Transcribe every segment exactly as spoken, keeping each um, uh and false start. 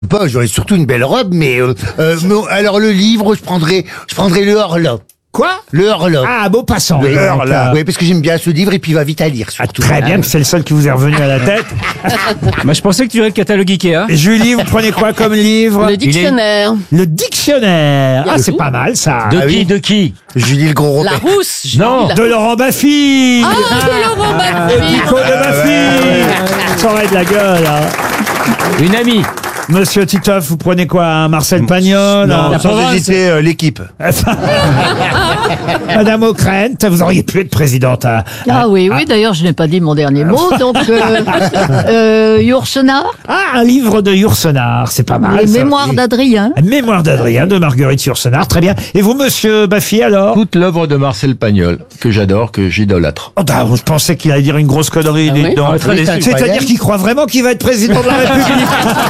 Pas, j'aurais surtout une belle robe, mais euh, euh, non, alors le livre, je prendrais, je prendrais le Horla. Quoi? Le Horla. Ah, beau passant. Le Donc, Horla. euh, Oui, parce que j'aime bien ce livre et puis il va vite à lire, ah, surtout. très bien, c'est le seul qui vous est revenu à la tête. Bah, je pensais que tu dirais le catalogue Ikea. Julie, vous prenez quoi comme livre? Le dictionnaire. Le dictionnaire. Ah, c'est pas mal, ça. De Ah qui oui. De qui Julie le gros La Robert. rousse. Julie, Non. la- De Laurent Baffy. Ah, de Laurent Baffy. Nico de Baffy. Ça aurait de la gueule, hein. Une amie. Monsieur Titoff, vous prenez quoi? Un Marcel Pagnol? Non, un- sans hésiter, euh, l'équipe. Madame Ockrent, vous auriez pu être présidente. à- Ah oui, oui, d'ailleurs, je n'ai pas dit mon dernier mot, donc euh, euh, Yourcenar, Ah, un livre de Yourcenar, c'est pas mal. les ça. mémoires d'Adrien. Mémoire d'Adrien, de Marguerite Yourcenar, très bien. Et vous, monsieur Baffy, alors? Toute l'œuvre de Marcel Pagnol, que j'adore, que j'idolâtre. Oh, bah, je pensais qu'il allait dire une grosse connerie, Ah dites oui donc. Ah, très déçu. C'est-à-dire qu'il croit vraiment qu'il va être président de la République.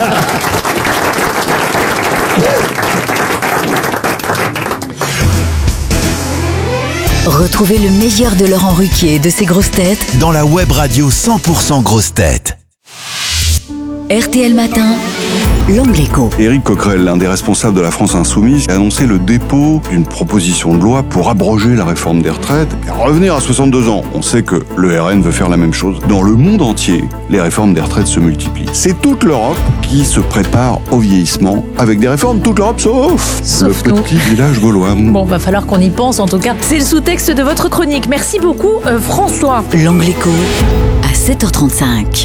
Retrouvez le meilleur de Laurent Ruquier et de ses grosses têtes dans la web radio cent pour cent grosses têtes. R T L Matin, l'Angle Écho. Éric Coquerel, l'un des responsables de la France Insoumise, a annoncé le dépôt d'une proposition de loi pour abroger la réforme des retraites et revenir à soixante-deux ans. On sait que le R N veut faire la même chose. Dans le monde entier, les réformes des retraites se multiplient. C'est toute l'Europe qui se prépare au vieillissement avec des réformes, toute l'Europe sauf, Sauf le nous. petit village gaulois. Bon, va falloir qu'on y pense en tout cas. C'est le sous-texte de votre chronique. Merci beaucoup, euh, François. L'Angle Écho, à sept heures trente-cinq.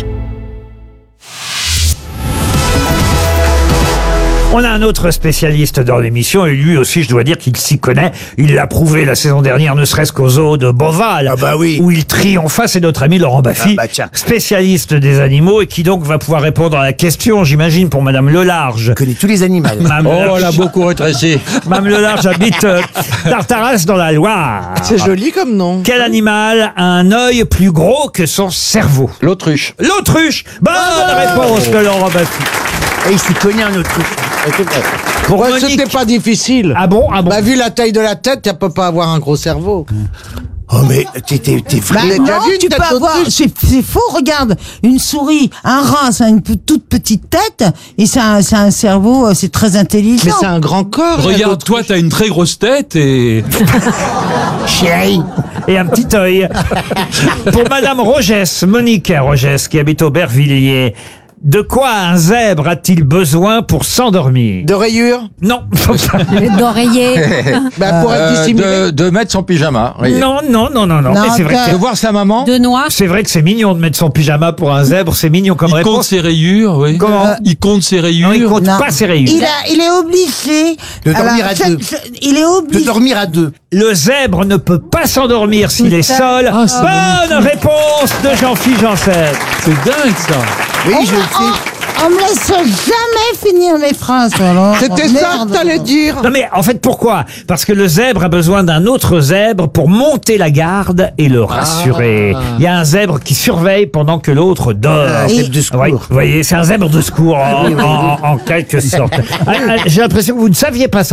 On a un autre spécialiste dans l'émission et lui aussi, je dois dire qu'il s'y connaît. Il l'a prouvé la saison dernière, ne serait-ce qu'au zoo de Beauval, Ah bah oui. où il triompha. C'est notre ami Laurent Baffy, Ah bah tiens. spécialiste des animaux et qui donc va pouvoir répondre à la question, j'imagine, pour Madame Lelarge. Je connais tous les animaux. Madame Oh, Lelarge- elle a beaucoup rétréci. Madame Lelarge habite euh, Tartaras dans la Loire. C'est joli comme nom. Quel animal a un œil plus gros que son cerveau? L'autruche. L'autruche. Bonne réponse de Laurent Baffy. Et il s'y connaît en autruche. Pour Ouais, Monique. c'était pas difficile. Ah bon, ah bon. Bah, vu la taille de la tête, tu peux pas avoir un gros cerveau. Oh mais t'es t'es t'es Bah, vrai. déjà non, vu une tu tête peux avoir. d'autruche C'est c'est faux. Regarde, une souris, un rat, ça a une pe- toute petite tête et ça, a- ça a un cerveau. euh, C'est très intelligent. Mais c'est un grand corps. Regarde, toi, t'as une très grosse tête et... Chérie. Et un petit œil. Pour Madame Rogès, Monique Rogès, qui habite Aubervilliers. De quoi un zèbre a-t-il besoin pour s'endormir? De rayures. Non. D'oreiller. Bah, pour être Euh, dissimulé. de, de mettre son pyjama. voyez. non, non, non, non, non. Non, Mais c'est vrai t'as- que De voir sa maman. De noix. c'est vrai que c'est mignon de mettre son pyjama pour un zèbre. C'est mignon comme Il compte réponse. ses rayures, oui. Comment? Il compte ses rayures. Non, il compte Non. pas ses rayures. Il, a, il est obligé. De dormir à ça- deux. ça- Il est De obligé. dormir à deux. Le zèbre ne peut pas s'endormir s'il est seul. Ah, c'est Bonne réponse de Jean-Philippe Janssen. C'est dingue, ça. Oui, on, je le me- sais. on, on me laisse jamais finir mes phrases. alors. C'était Oh, ça merde. que t'allais dire. Non mais en fait pourquoi? Parce que le zèbre a besoin d'un autre zèbre pour monter la garde et le rassurer. Il y a un zèbre qui surveille pendant que l'autre dort. Un zèbre de secours. Ouais, vous voyez, c'est un zèbre de secours en, en- en quelque sorte. Ah, ah, J'ai l'impression que vous ne saviez pas ça.